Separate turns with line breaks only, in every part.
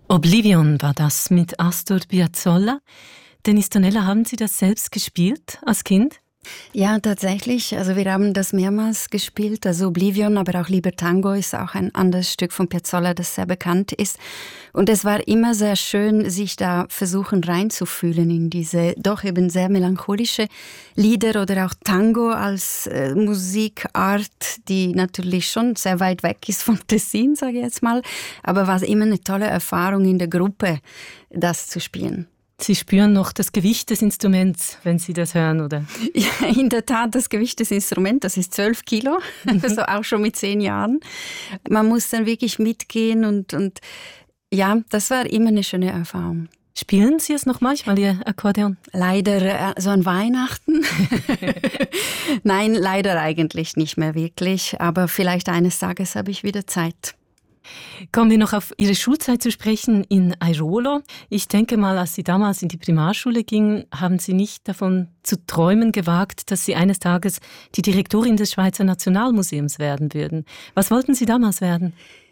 Oblivion war das mit Astor Piazzolla. Dennis Tonella, haben Sie das selbst gespielt als Kind?
Ja, tatsächlich. Also wir haben das mehrmals gespielt. Also Oblivion, aber auch Lieber Tango ist auch ein anderes Stück von Piazzolla, das sehr bekannt ist. Und es war immer sehr schön, sich da versuchen reinzufühlen in diese doch eben sehr melancholische Lieder oder auch Tango als Musikart, die natürlich schon sehr weit weg ist vom Tessin, sage ich jetzt mal. Aber war immer eine tolle Erfahrung in der Gruppe, das zu spielen.
Sie spüren noch das Gewicht des Instruments, wenn Sie das hören, oder?
Ja, in der Tat, das Gewicht des Instruments, das ist 12 Kilo, also auch schon mit 10 Jahren. Man muss dann wirklich mitgehen und ja, das war immer eine schöne Erfahrung.
Spielen Sie es noch manchmal, Ihr Akkordeon?
Leider so an Weihnachten. Nein, leider eigentlich nicht mehr wirklich, aber vielleicht eines Tages habe ich wieder Zeit.
Kommen wir noch auf Ihre Schulzeit zu sprechen in Airolo. Ich denke mal, als Sie damals in die Primarschule gingen, haben Sie nicht davon zu träumen gewagt, dass Sie eines Tages die Direktorin des Schweizer Nationalmuseums werden würden. Was wollten Sie damals werden?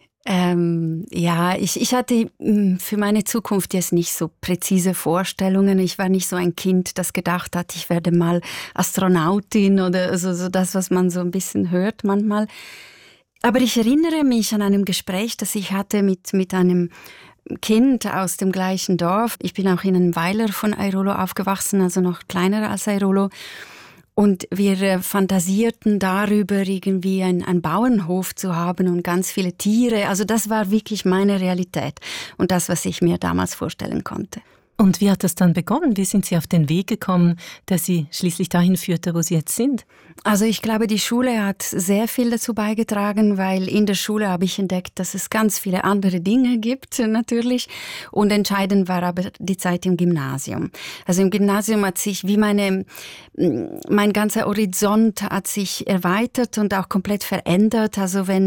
Ich hatte für meine Zukunft jetzt nicht so präzise Vorstellungen. Ich war nicht so ein Kind, das gedacht hat, ich werde mal Astronautin oder so das, was man so ein bisschen hört manchmal. Aber ich erinnere mich an einem Gespräch, das ich hatte mit einem Kind aus dem gleichen Dorf. Ich bin auch in einem Weiler von Airolo aufgewachsen, also noch kleiner als Airolo. Und wir fantasierten darüber, irgendwie einen Bauernhof zu haben und ganz viele Tiere. Also das war wirklich meine Realität und das, was ich mir damals vorstellen konnte.
Und wie hat das dann begonnen? Wie sind Sie auf den Weg gekommen, der Sie schließlich dahin führte, wo Sie jetzt sind?
Also ich glaube, die Schule hat sehr viel dazu beigetragen, weil in der Schule habe ich entdeckt, dass es ganz viele andere Dinge gibt, natürlich. Und entscheidend war aber die Zeit im Gymnasium. Also im Gymnasium hat sich mein ganzer Horizont hat sich erweitert und auch komplett verändert. Also wenn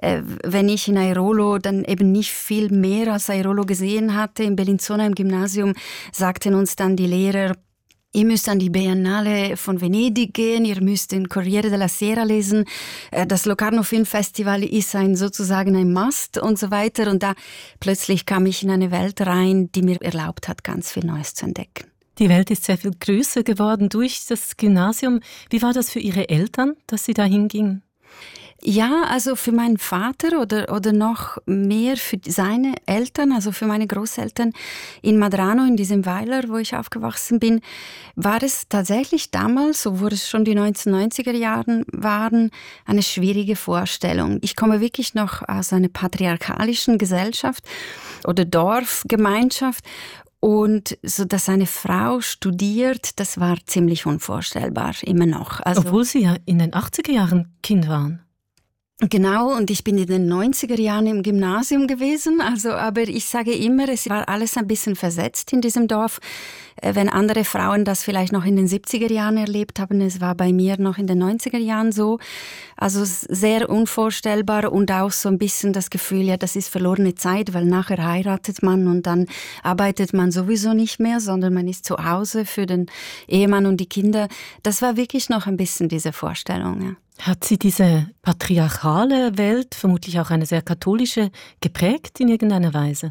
ich in Airolo dann eben nicht viel mehr als Airolo gesehen hatte, in Bellinzona im Gymnasium, sagten uns dann die Lehrer, ihr müsst an die Biennale von Venedig gehen, ihr müsst den Corriere della Sera lesen, das Locarno Film Festival ist sozusagen ein Must und so weiter. Und da plötzlich kam ich in eine Welt rein, die mir erlaubt hat, ganz viel Neues zu entdecken.
Die Welt ist sehr viel größer geworden durch das Gymnasium. Wie war das für Ihre Eltern, dass Sie da hingingen?
Ja, also für meinen Vater oder noch mehr für seine Eltern, also für meine Großeltern in Madrano, in diesem Weiler, wo ich aufgewachsen bin, war es tatsächlich damals, obwohl es schon die 1990er Jahren waren, eine schwierige Vorstellung. Ich komme wirklich noch aus einer patriarchalischen Gesellschaft oder Dorfgemeinschaft. Und so, dass eine Frau studiert, das war ziemlich unvorstellbar, immer noch. Also,
obwohl Sie ja in den 80er Jahren Kind waren.
Genau, und ich bin in den 90er Jahren im Gymnasium gewesen, aber ich sage immer, es war alles ein bisschen versetzt in diesem Dorf. Wenn andere Frauen das vielleicht noch in den 70er Jahren erlebt haben, es war bei mir noch in den 90er Jahren so. Also sehr unvorstellbar und auch so ein bisschen das Gefühl, ja, das ist verlorene Zeit, weil nachher heiratet man und dann arbeitet man sowieso nicht mehr, sondern man ist zu Hause für den Ehemann und die Kinder. Das war wirklich noch ein bisschen diese Vorstellung, ja.
Hat Sie diese patriarchale Welt, vermutlich auch eine sehr katholische, geprägt in irgendeiner Weise?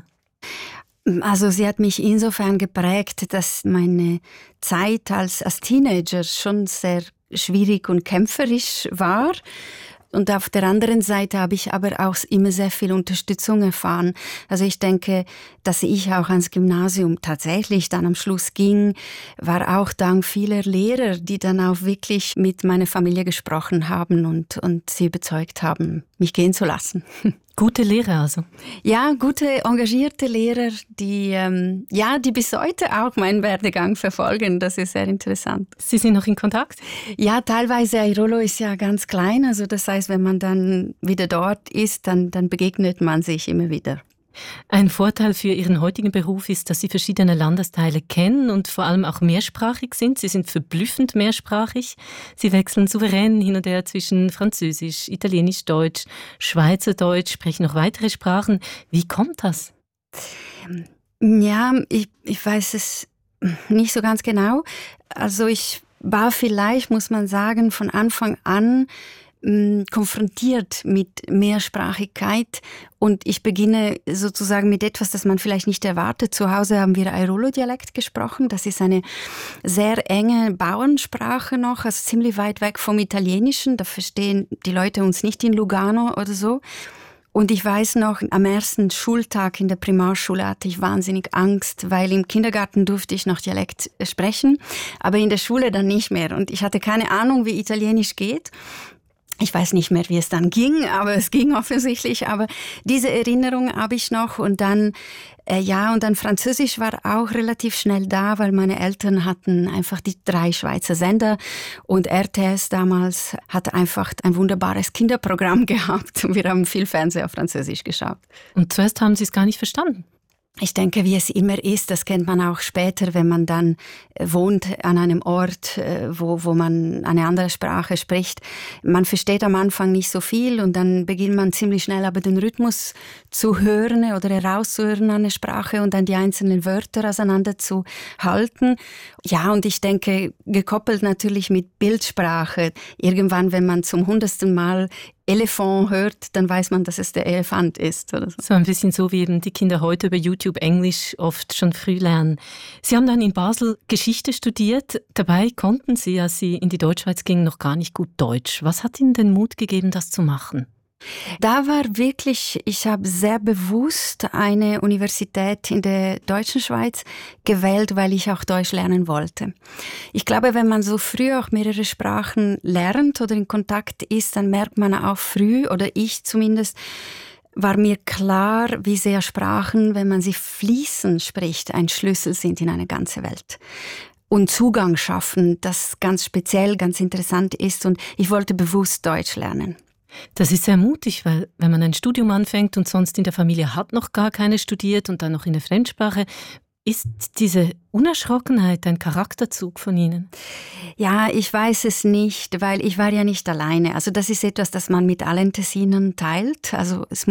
Also sie hat mich insofern geprägt, dass meine Zeit als Teenager schon sehr schwierig und kämpferisch war. Und auf der anderen Seite habe ich aber auch immer sehr viel Unterstützung erfahren. Also ich denke, dass ich auch ans Gymnasium tatsächlich dann am Schluss ging, war auch dank vieler Lehrer, die dann auch wirklich mit meiner Familie gesprochen haben und sie überzeugt haben, mich gehen zu lassen.
Gute Lehrer also? Ja,
gute, engagierte Lehrer, die bis heute auch meinen Werdegang verfolgen. Das ist sehr interessant.
Sie sind noch in Kontakt?
Ja, teilweise. Airolo ist ja ganz klein. Also das heißt, wenn man dann wieder dort ist, dann begegnet man sich immer wieder.
Ein Vorteil für Ihren heutigen Beruf ist, dass Sie verschiedene Landesteile kennen und vor allem auch mehrsprachig sind. Sie sind verblüffend mehrsprachig. Sie wechseln souverän hin und her zwischen Französisch, Italienisch, Deutsch, Schweizerdeutsch, sprechen noch weitere Sprachen. Wie kommt das?
Ja, ich weiß es nicht so ganz genau. Also ich war vielleicht, muss man sagen, von Anfang an konfrontiert mit Mehrsprachigkeit und ich beginne sozusagen mit etwas, das man vielleicht nicht erwartet. Zu Hause haben wir Airolo-Dialekt gesprochen. Das ist eine sehr enge Bauernsprache noch, also ziemlich weit weg vom Italienischen. Da verstehen die Leute uns nicht in Lugano oder so. Und ich weiß noch, am ersten Schultag in der Primarschule hatte ich wahnsinnig Angst, weil im Kindergarten durfte ich noch Dialekt sprechen, aber in der Schule dann nicht mehr. Und ich hatte keine Ahnung, wie Italienisch geht. Ich weiß nicht mehr, wie es dann ging, aber es ging offensichtlich. Aber diese Erinnerung habe ich noch. Und dann, und dann Französisch war auch relativ schnell da, weil meine Eltern hatten einfach die 3 Schweizer Sender. Und RTS damals hatte einfach ein wunderbares Kinderprogramm gehabt. Und wir haben viel Fernsehen auf Französisch geschaut.
Und zuerst haben Sie es gar nicht verstanden?
Ich denke, wie es immer ist, das kennt man auch später, wenn man dann wohnt an einem Ort, wo man eine andere Sprache spricht. Man versteht am Anfang nicht so viel und dann beginnt man ziemlich schnell aber den Rhythmus zu hören oder herauszuhören an der Sprache und dann die einzelnen Wörter auseinander zu halten. Ja, und ich denke, gekoppelt natürlich mit Bildsprache. Irgendwann, wenn man zum 100. Mal Elefant hört, dann weiß man, dass es der Elefant ist. Oder so.
So ein bisschen so, wie eben die Kinder heute über YouTube Englisch oft schon früh lernen. Sie haben dann in Basel Geschichte studiert. Dabei konnten Sie, als Sie in die Deutschschweiz gingen, noch gar nicht gut Deutsch. Was hat Ihnen den Mut gegeben, das zu machen?
Da war wirklich, ich habe sehr bewusst eine Universität in der deutschen Schweiz gewählt, weil ich auch Deutsch lernen wollte. Ich glaube, wenn man so früh auch mehrere Sprachen lernt oder in Kontakt ist, dann merkt man auch früh, oder ich zumindest, war mir klar, wie sehr Sprachen, wenn man sie fließend spricht, ein Schlüssel sind in eine ganze Welt. Und Zugang schaffen, das ganz speziell, ganz interessant ist. Und ich wollte bewusst Deutsch lernen.
Das ist sehr mutig, weil wenn man ein Studium anfängt und sonst in der Familie hat noch gar keine studiert und dann noch in der Fremdsprache, ist diese Unerschrockenheit ein Charakterzug von Ihnen?
Ja, ich weiß es nicht, weil ich war ja nicht alleine. Also das ist etwas, das man mit allen Tessinern teilt. Also es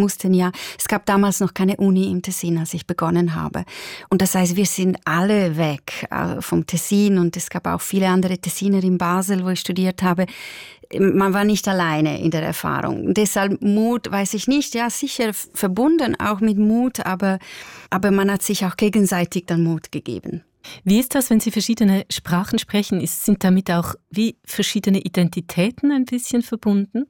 gab damals noch keine Uni im Tessin, als ich begonnen habe. Und das heißt, wir sind alle weg vom Tessin und es gab auch viele andere Tessiner in Basel, wo ich studiert habe. Man war nicht alleine in der Erfahrung. Deshalb Mut, weiß ich nicht, ja sicher verbunden auch mit Mut, aber man hat sich auch gegenseitig dann Mut gegeben.
Wie ist das, wenn Sie verschiedene Sprachen sprechen? Sind damit auch wie verschiedene Identitäten ein bisschen verbunden?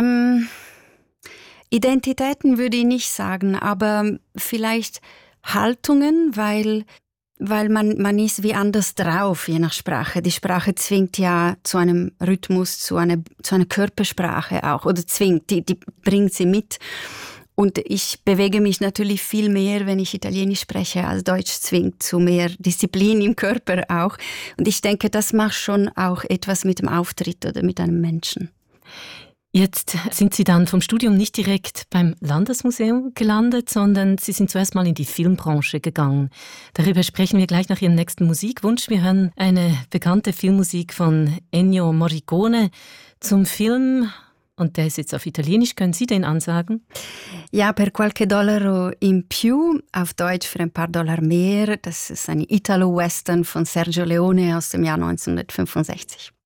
Identitäten würde ich nicht sagen, aber vielleicht Haltungen, weil man ist wie anders drauf, je nach Sprache. Die Sprache zwingt ja zu einem Rhythmus, zu einer Körpersprache auch, oder zwingt, die bringt sie mit. Und ich bewege mich natürlich viel mehr, wenn ich Italienisch spreche, als Deutsch zwingt zu mehr Disziplin im Körper auch. Und ich denke, das macht schon auch etwas mit dem Auftritt oder mit einem Menschen.
Jetzt sind Sie dann vom Studium nicht direkt beim Landesmuseum gelandet, sondern Sie sind zuerst mal in die Filmbranche gegangen. Darüber sprechen wir gleich nach Ihrem nächsten Musikwunsch. Wir hören eine bekannte Filmmusik von Ennio Morricone zum Film, und der ist jetzt auf Italienisch. Können Sie den ansagen?
Ja, per qualche dollaro in più, auf Deutsch für ein paar Dollar mehr. Das ist ein Italo-Western von Sergio Leone aus dem Jahr 1965.